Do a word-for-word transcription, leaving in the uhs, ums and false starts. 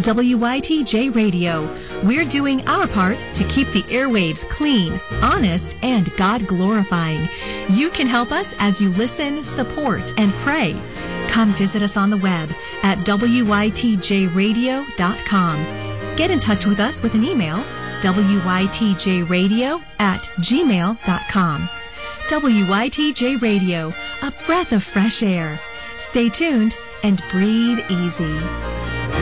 W Y T J Radio. We're doing our part to keep the airwaves clean, honest, and God-glorifying. You can help us as you listen, support, and pray. Come visit us on the web at W Y T J radio dot com. Get in touch with us with an email, W Y T J radio at gmail dot com. W Y T J Radio, a breath of fresh air. Stay tuned and breathe easy.